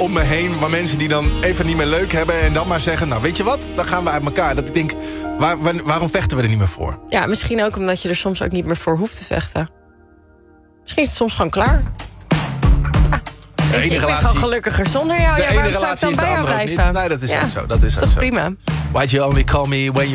om me heen... waar mensen die dan even niet meer leuk hebben... en dan maar zeggen, nou weet je wat, dan gaan we uit elkaar. Dat ik denk, waarom vechten we er niet meer voor? Ja, misschien ook omdat je er soms ook niet meer voor hoeft te vechten. Misschien is het soms gewoon klaar. Ik ben gewoon gelukkiger zonder jou. De ene waarom zou ik relatie dan is de bij jou andere ook blijven? niet. Nee, dat is ook zo. Dat is toch zo. prima. Why'd you only call me when you